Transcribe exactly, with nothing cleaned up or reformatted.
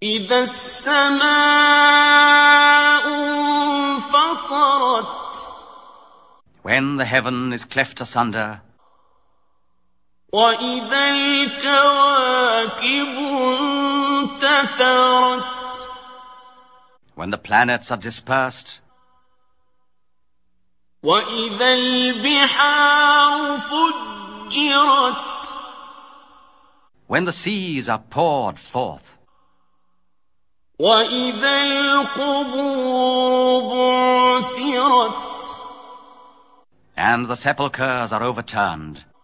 إذا السماء انفطرت. When the heaven is cleft asunder. وإذا الكواكب انتثرت. When the planets are dispersed. وإذا البحار فجرت. When the seas are poured forth. وإذا القبور بعثرت. And the sepulchres are overturned.